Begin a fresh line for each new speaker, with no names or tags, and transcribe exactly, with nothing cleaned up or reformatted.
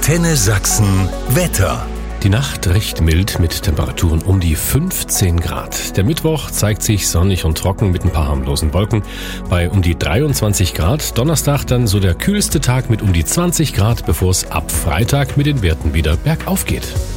Antenne Sachsen Wetter.
Die Nacht recht mild mit Temperaturen um die fünfzehn Grad. Der Mittwoch zeigt sich sonnig und trocken mit ein paar harmlosen Wolken bei um die dreiundzwanzig Grad. Donnerstag dann so der kühlste Tag mit um die zwanzig Grad, bevor es ab Freitag mit den Werten wieder bergauf geht.